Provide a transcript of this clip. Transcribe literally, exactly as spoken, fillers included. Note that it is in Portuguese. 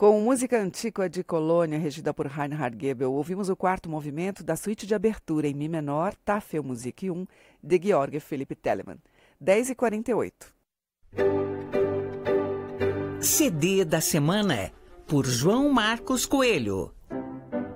Com música antiga de Colônia, regida por Reinhard Goebel, ouvimos o quarto movimento da suíte de abertura em Mi menor, Tafelmusik um, de Georg Philipp Telemann. dez e quarenta e oito. C D da semana é por João Marcos Coelho.